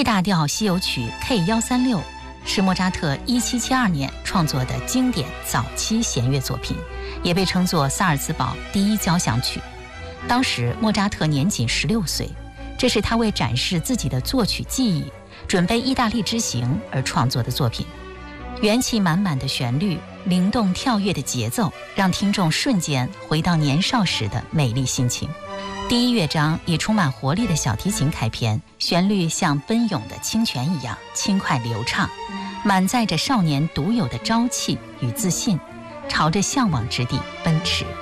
大调西游曲 K136是莫扎特1772年创作的经典早期弦乐作品，也被称作萨尔茨堡第一交响曲。当时莫扎特年仅16岁，这是他为展示自己的作曲技艺，准备意大利之行而创作的作品。元气满满的旋律，灵动跳跃的节奏，让听众瞬间回到年少时的美丽心情。第一乐章以充满活力的小提琴开篇，旋律像奔涌的清泉一样轻快流畅，满载着少年独有的朝气与自信，朝着向往之地奔驰。